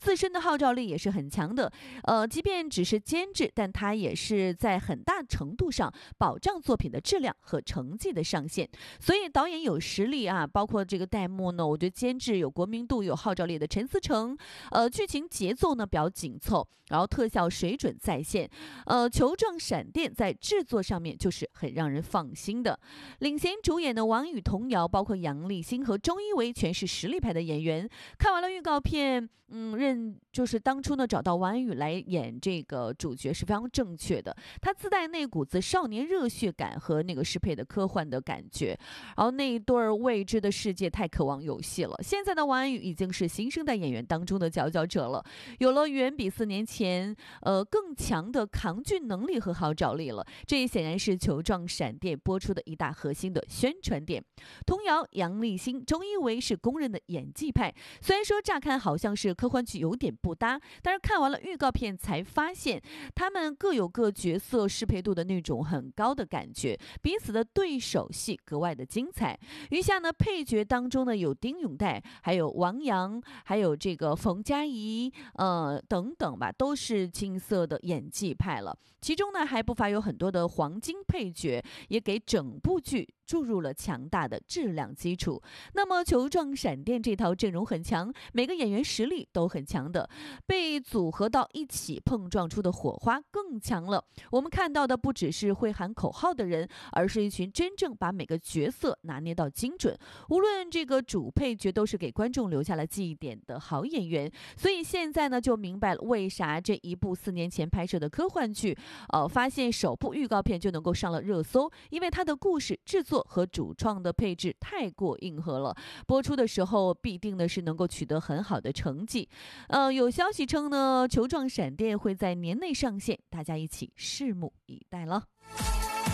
自身的号召力也是很强的。即便只是监制，但他也是在很大程度上保障作品的质量和成绩的上限。所以导演有实力啊，包括这个弹幕呢，我觉得监制有国民度、有号召力的陈思诚，剧情节奏呢比较紧凑，然后特效水准在线，球状闪电在制作上面就是很让人放心的。领衔主演的王宇、童瑶，包括杨立新和钟一维，全是实力派的演员。看完了预告片，就是当初呢找到王宇来演这个主角是非常正确的，他自带那股子少年热血感和那个适配的科幻的感觉，然后那一对未知的世界太渴望有戏了。现在的王宇已经是新生代演员当中的佼佼者了，有了远比4年前更强的抗拒能力和号召力了，这也显然是球状闪电播出的一大核心的宣传点。童瑶、杨立新、钟一维是公认的演技派，虽然说乍看好像是科幻剧有点不搭，但是看完了预告片才发现他们各有各角色适配度的那种很高的感觉，彼此的对手戏格外的精彩。余下呢，配角当中呢有丁永岱，还有王阳，还有这个冯佳怡，等等吧，都是青涩的演技派了。其中呢还不乏有很多的黄金配角，也给整部剧注入了强大的质量基础。那么球状闪电这套阵容很强，每个演员实力都很强的，被组合到一起碰撞出的火花更强了。我们看到的不只是会喊口号的人，而是一群真正把每个角色拿捏到精准，无论这个主配角都是给观众留下了记忆点的好演员。所以现在呢就明白了为啥这一部4年前拍摄的科幻剧，发现首部预告片就能够上了热搜，因为它的故事制作和主创的配置太过硬核了，播出的时候必定呢是能够取得很好的成绩。有消息称呢，球状闪电会在年内上线，大家一起拭目以待了。